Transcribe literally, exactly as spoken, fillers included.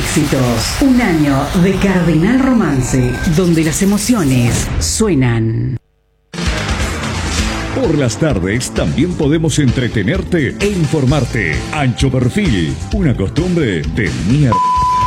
éxitos. Un año de Cardinal Romance, donde las emociones suenan. Por las tardes también podemos entretenerte e informarte. Ancho Perfil, una costumbre de mierda.